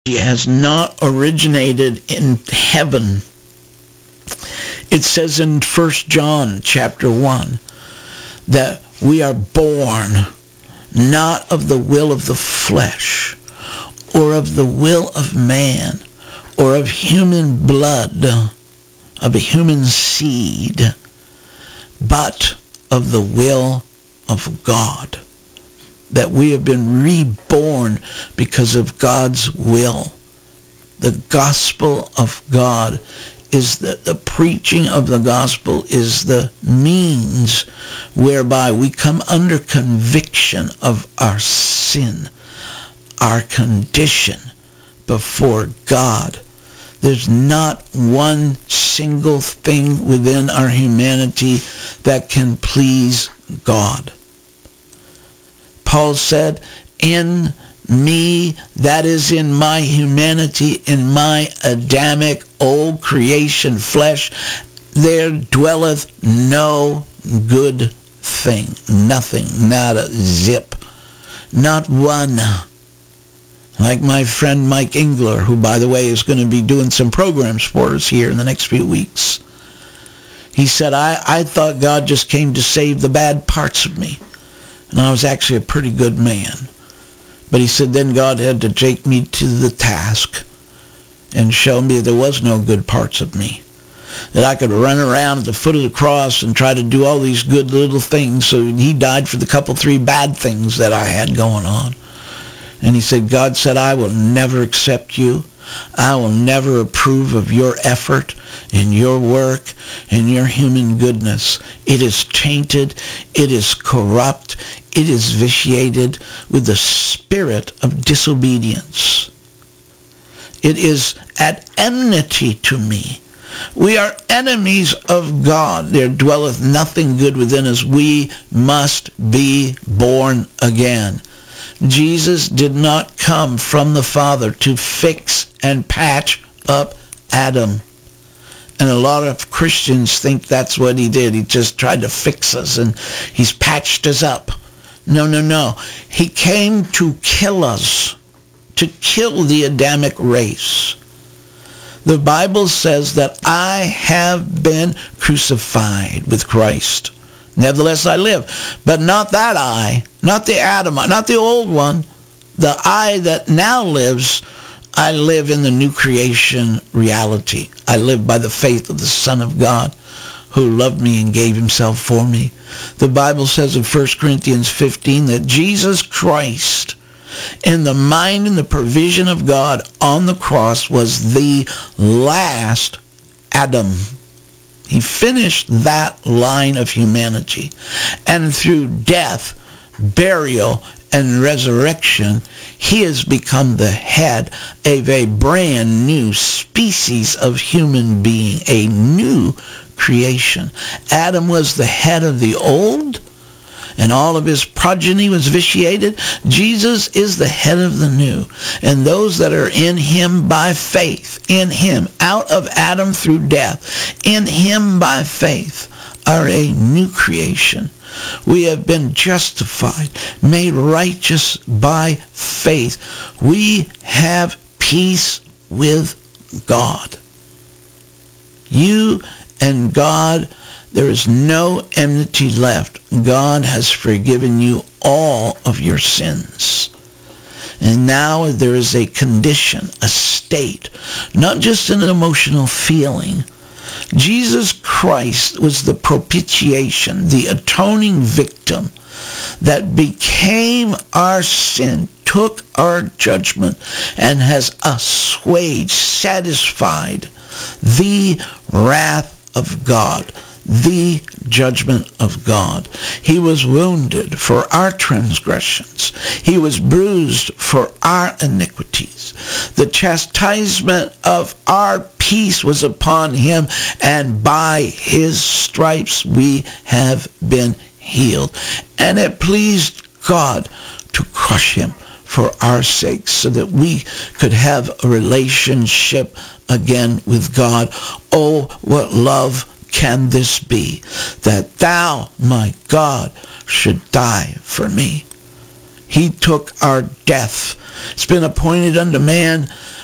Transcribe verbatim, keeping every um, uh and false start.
has not originated in heaven. It says in First John chapter one that we are born not of the will of the flesh or of the will of man or of human blood, of a human seed, but of the will of God. That we have been reborn because of God's will. The gospel of God is the, the preaching of the gospel is the means whereby we come under conviction of our sin, our condition before God. There's not one single thing within our humanity that can please God. Paul said, in me, that is in my humanity, in my Adamic old creation flesh, there dwelleth no good thing. Nothing, not a zip, not one. Like my friend Mike Engler, who, by the way, is going to be doing some programs for us here in the next few weeks. He said, I, I thought God just came to save the bad parts of me. And I was actually a pretty good man. But he said, then God had to take me to the task and show me there was no good parts of me. That I could run around at the foot of the cross and try to do all these good little things. So he died for the couple, three bad things that I had going on. And he said, God said, I will never accept you. I will never approve of your effort and your work and your human goodness. It is tainted. It is corrupt. It is vitiated with the spirit of disobedience. It is at enmity to me. We are enemies of God. There dwelleth nothing good within us. We must be born again. Jesus did not come from the Father to fix and patch up Adam. And a lot of Christians think that's what he did. He just tried to fix us and he's patched us up. No, no, no. He came to kill us, to kill the Adamic race. The Bible says that I have been crucified with Christ. Nevertheless I live. But not that I, not the Adam, not the old one. The I that now lives, I live in the new creation reality. I live by the faith of the Son of God who loved me and gave himself for me. The Bible says in First Corinthians fifteen that Jesus Christ, in the mind and the provision of God on the cross, was the last Adam. He finished that line of humanity. And through death, burial, and resurrection, he has become the head of a brand new species of human being, a new creation. Adam was the head of the old, and all of his progeny was vitiated. Jesus is the head of the new. And those that are in him by faith, in him, out of Adam through death, in him by faith, are a new creation. We have been justified, made righteous by faith. We have peace with God. You and God, there is no enmity left. God has forgiven you all of your sins. And now there is a condition, a state, not just an emotional feeling. Jesus Christ was the propitiation, the atoning victim that became our sin, took our judgment, and has assuaged, satisfied the wrath of God, the judgment of God. He was wounded for our transgressions. He was bruised for our iniquities. The chastisement of our peace was upon him, and by his stripes we have been healed. And it pleased God to crush him for our sakes so that we could have a relationship again with God. Oh, what love can this be, that thou, my God, should die for me? He took our death It's been appointed unto man